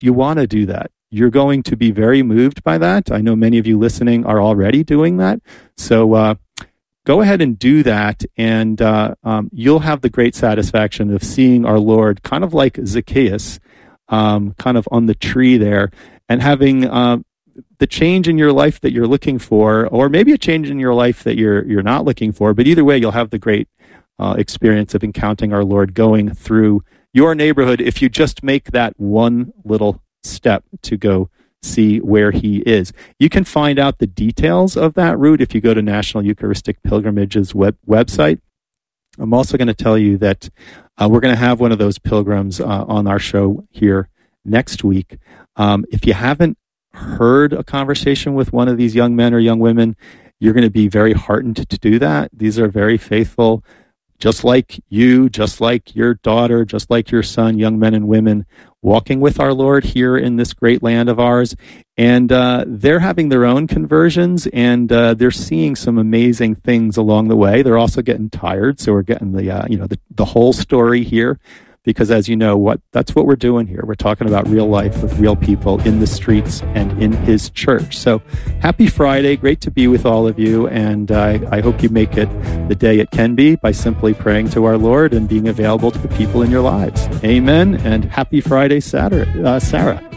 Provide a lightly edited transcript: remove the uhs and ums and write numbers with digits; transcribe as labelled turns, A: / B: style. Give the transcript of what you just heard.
A: you want to do that. You're going to be very moved by that. I know many of you listening are already doing that. So go ahead and do that, and you'll have the great satisfaction of seeing our Lord kind of like Zacchaeus, kind of on the tree there, and having the change in your life that you're looking for, or maybe a change in your life that you're not looking for. But either way, you'll have the great experience of encountering our Lord going through your neighborhood if you just make that one little step to go see where he is. You can find out the details of that route if you go to National Eucharistic Pilgrimage's website. I'm also going to tell you that we're going to have one of those pilgrims on our show here next week. If you haven't heard a conversation with one of these young men or young women, you're going to be very heartened to do that. These are very faithful, just like you, just like your daughter, just like your son, young men and women walking with our Lord here in this great land of ours. And they're having their own conversions, and they're seeing some amazing things along the way. They're also getting tired, so we're getting the whole story here. Because as you know, that's what we're doing here. We're talking about real life with real people in the streets and in his church. So happy Friday. Great to be with all of you. And I hope you make it the day it can be by simply praying to our Lord and being available to the people in your lives. Amen. And happy Friday, Sarah.